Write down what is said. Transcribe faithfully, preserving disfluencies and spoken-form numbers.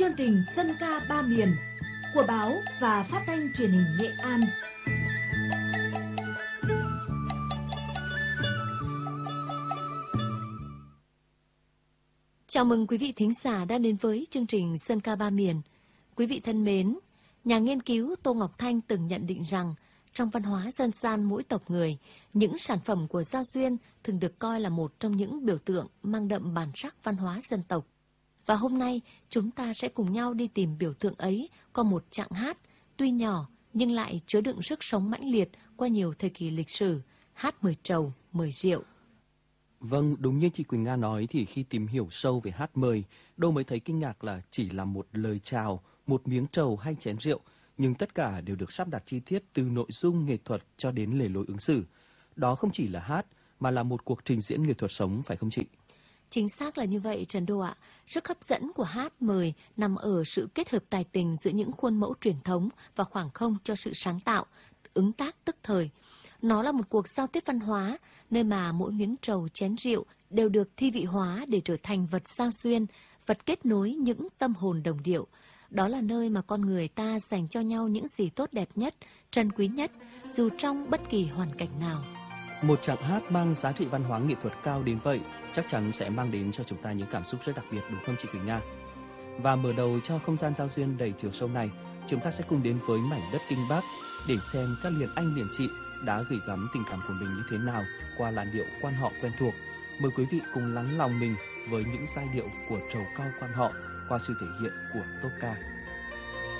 chương trình Dân ca ba miền của báo và phát thanh truyền hình Nghệ An. Chào mừng quý vị thính giả đã đến với chương trình Dân ca ba miền. Quý vị thân mến, nhà nghiên cứu Tô Ngọc Thanh từng nhận định rằng trong văn hóa dân gian mỗi tộc người, những sản phẩm của giao duyên thường được coi là một trong những biểu tượng mang đậm bản sắc văn hóa dân tộc. Và hôm nay, chúng ta sẽ cùng nhau đi tìm biểu tượng ấy qua một chặng hát, tuy nhỏ nhưng lại chứa đựng sức sống mãnh liệt qua nhiều thời kỳ lịch sử, hát mời trầu, mời rượu. Vâng, đúng như chị Quỳnh Nga nói thì khi tìm hiểu sâu về hát mời, đâu mới thấy kinh ngạc là chỉ là một lời chào, một miếng trầu hay chén rượu, nhưng tất cả đều được sắp đặt chi tiết từ nội dung nghệ thuật cho đến lề lối ứng xử. Đó không chỉ là hát, mà là một cuộc trình diễn nghệ thuật sống, phải không chị? Chính xác là như vậy Trần Đô ạ. Sức hấp dẫn của hát mời nằm ở sự kết hợp tài tình giữa những khuôn mẫu truyền thống và khoảng không cho sự sáng tạo, ứng tác tức thời. Nó là một cuộc giao tiếp văn hóa, nơi mà mỗi miếng trầu chén rượu đều được thi vị hóa để trở thành vật giao duyên, vật kết nối những tâm hồn đồng điệu. Đó là nơi mà con người ta dành cho nhau những gì tốt đẹp nhất, trân quý nhất, dù trong bất kỳ hoàn cảnh nào. Một chặng hát mang giá trị văn hóa nghệ thuật cao đến vậy chắc chắn sẽ mang đến cho chúng ta những cảm xúc rất đặc biệt, đúng không chị Quỳnh Nga? Và mở đầu cho không gian giao duyên đầy chiều sâu này, chúng ta sẽ cùng đến với mảnh đất Kinh Bắc để xem các liền anh liền chị đã gửi gắm tình cảm của mình như thế nào qua làn điệu quan họ quen thuộc. Mời quý vị cùng lắng lòng mình với những giai điệu của trầu cau quan họ qua sự thể hiện của tốp ca.